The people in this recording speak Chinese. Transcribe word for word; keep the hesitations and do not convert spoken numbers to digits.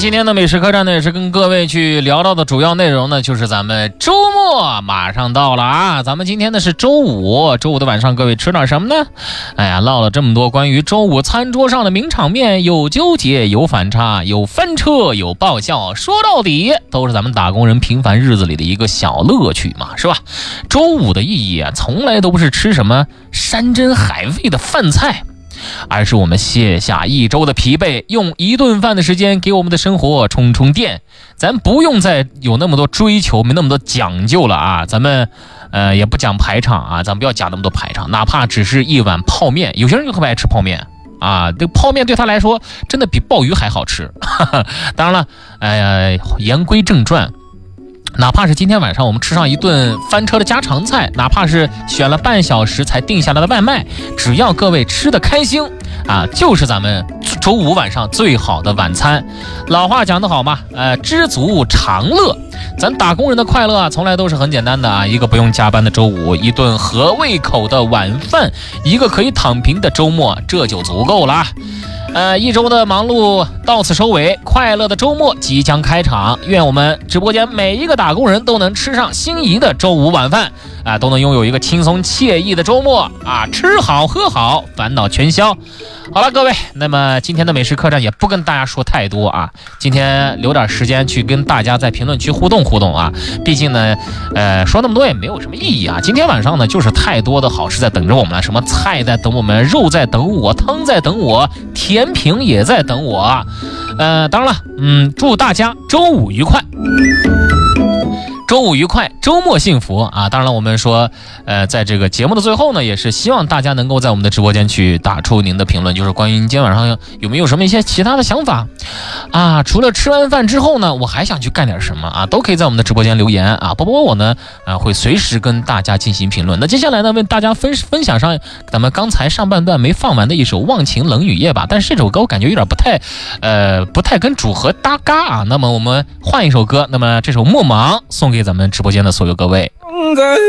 今天的美食客栈呢，也是跟各位去聊到的主要内容呢，就是咱们周末马上到了啊。咱们今天呢是周五，周五的晚上，各位吃点什么呢？哎呀，唠了这么多关于周五餐桌上的名场面，有纠结，有反差，有翻车，有爆笑，说到底都是咱们打工人平凡日子里的一个小乐趣嘛，是吧？周五的意义啊，从来都不是吃什么山珍海味的饭菜，而是我们卸下一周的疲惫，用一顿饭的时间给我们的生活充充电。咱不用再有那么多追求，没那么多讲究了啊！咱们呃也不讲排场啊，咱不要讲那么多排场，哪怕只是一碗泡面，有些人就特别爱吃泡面啊，这泡面对他来说真的比鲍鱼还好吃。当然了，哎呀，言归正传。哪怕是今天晚上我们吃上一顿翻车的家常菜，哪怕是选了半小时才定下来的外卖，只要各位吃得开心啊，就是咱们周五晚上最好的晚餐。老话讲得好嘛，呃，知足常乐。咱打工人的快乐啊，从来都是很简单的啊，一个不用加班的周五，一顿合胃口的晚饭，一个可以躺平的周末，这就足够了。呃，一周的忙碌到此收尾，快乐的周末即将开场。愿我们直播间每一个打工人都能吃上心仪的周五晚饭啊，都能拥有一个轻松惬意的周末啊，吃好喝好，烦恼全消。好了，各位，那么今天的美食客栈也不跟大家说太多啊，今天留点时间去跟大家在评论区互动互动啊，毕竟呢，呃，说那么多也没有什么意义啊。今天晚上呢，就是太多的好事在等着我们了，什么菜在等我们，肉在等我，汤在等我，甜品也在等我。呃，当然了，嗯，祝大家周五愉快。周五愉快，周末幸福啊！当然了，我们说，呃，在这个节目的最后呢，也是希望大家能够在我们的直播间去打出您的评论，就是关于今天晚上有没有什么一些其他的想法啊？除了吃完饭之后呢，我还想去干点什么啊？都可以在我们的直播间留言啊！波波我呢，啊，会随时跟大家进行评论。那接下来呢，为大家分分享上咱们刚才上半段没放完的一首《忘情冷雨夜》吧，但是这首歌我感觉有点不太，呃，不太跟主和搭嘎啊。那么我们换一首歌，那么这首《莫忙》送给咱们直播间的所有各位。